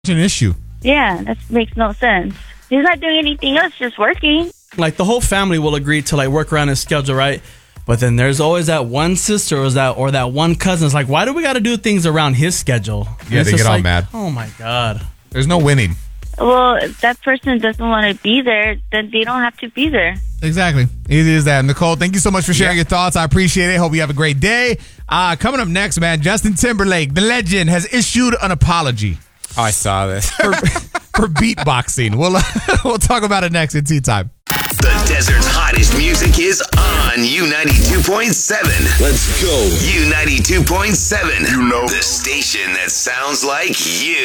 an issue. Yeah, that makes no sense. He's not doing anything else, just working. Like, the whole family will agree to, like, work around his schedule, right? But then there's always that one sister or that one cousin. It's like, why do we got to do things around his schedule? And Yeah, it's they just get all like, mad. Oh, my God. There's no winning. Well, if that person doesn't want to be there, then they don't have to be there. Exactly. Easy as that. Nicole, thank you so much for sharing your thoughts. I appreciate it. Hope you have a great day. Coming up next, man, Justin Timberlake, the legend, has issued an apology. Oh, I saw this. for beatboxing. We'll talk about it next in Tea Time. The desert's hottest music is on U92.7. Let's go. U92.7. You know, the station that sounds like you.